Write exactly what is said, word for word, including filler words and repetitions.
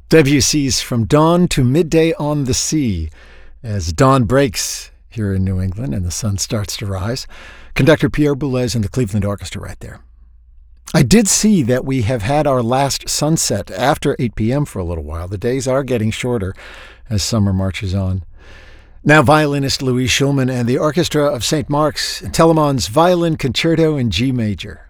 Debussy's From Dawn to Midday on the Sea. As dawn breaks here in New England and the sun starts to rise, conductor Pierre Boulez and the Cleveland Orchestra right there. I did see that we have had our last sunset after eight p.m. for a little while. The days are getting shorter as summer marches on. Now violinist Louise Shulman and the Orchestra of Saint Mark's and Telemann's Violin Concerto in G major.